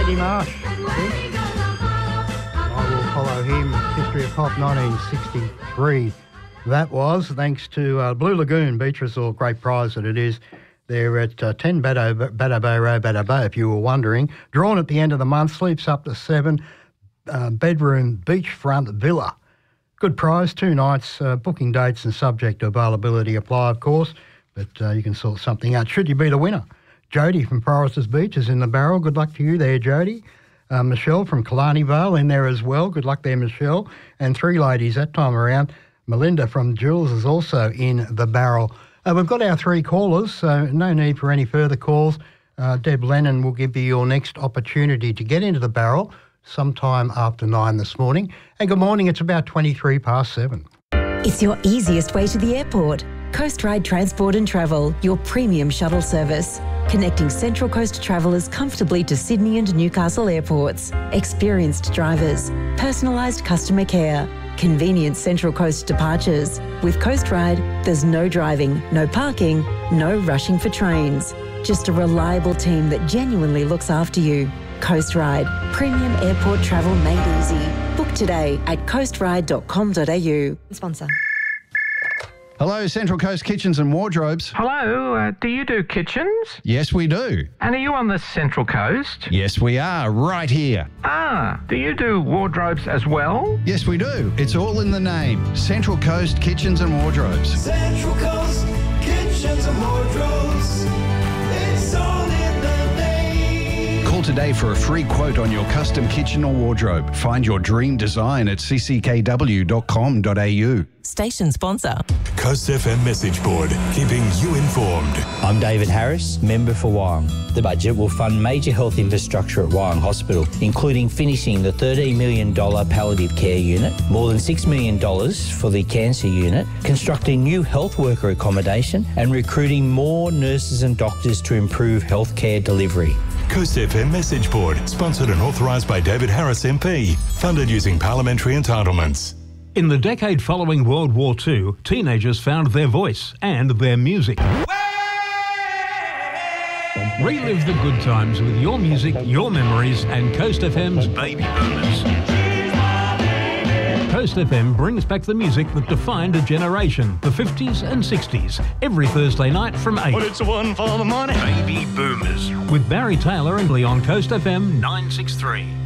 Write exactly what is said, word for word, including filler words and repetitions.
Matty Marsh. I will follow him. History of Pop nineteen sixty-three. That was thanks to uh, Blue Lagoon Beach Resort. Great prize that it is. They're at uh, ten Baddo, Baddo Bay Road, Baddo Bay, if you were wondering. Drawn at the end of the month, sleeps up to seven. Uh, bedroom beachfront villa. Good prize, two nights. Uh, booking dates and subject to availability apply, of course, but uh, you can sort something out should you be the winner. Jody from Foresters Beach is in the barrel. Good luck to you there, Jody. Uh, Michelle from Killarney Vale in there as well. Good luck there, Michelle. And three ladies that time around. Melinda from Jules is also in the barrel. Uh, we've got our three callers, so no need for any further calls. Uh, Deb Lennon will give you your next opportunity to get into the barrel sometime after nine this morning. And good morning, it's about twenty-three past seven. It's your easiest way to the airport. Coast Ride Transport and Travel, your premium shuttle service. Connecting Central Coast travellers comfortably to Sydney and Newcastle airports. Experienced drivers, personalised customer care, convenient Central Coast departures. With Coast Ride, there's no driving, no parking, no rushing for trains. Just a reliable team that genuinely looks after you. Coast Ride, premium airport travel made easy. Book today at coast ride dot com dot a u. Sponsor. Hello, Central Coast Kitchens and Wardrobes. Hello, uh, do you do kitchens? Yes, we do. And are you on the Central Coast? Yes, we are, right here. Ah, do you do wardrobes as well? Yes, we do. It's all in the name. Central Coast Kitchens and Wardrobes. Central Coast Kitchens and Wardrobes. It's all in the name. Call today for a free quote on your custom kitchen or wardrobe. Find your dream design at c c k w dot com dot a u. Station sponsor. Coast F M message board, keeping you informed. I'm David Harris, member for Wyong. The budget will fund major health infrastructure at Wyong Hospital, including finishing the thirteen million dollars palliative care unit, more than six million dollars for the cancer unit, constructing new health worker accommodation and recruiting more nurses and doctors to improve healthcare delivery. Coast F M message board, sponsored and authorised by David Harris M P, funded using parliamentary entitlements. In the decade following World War Two, teenagers found their voice and their music. Relive the good times with your music, your memories, and Coast F M's Baby Boomers. Coast F M brings back the music that defined a generation, the fifties and sixties, every Thursday night from eight. But it's one for the money. Baby Boomers. With Barry Taylor and Lee on Coast F M nine six three.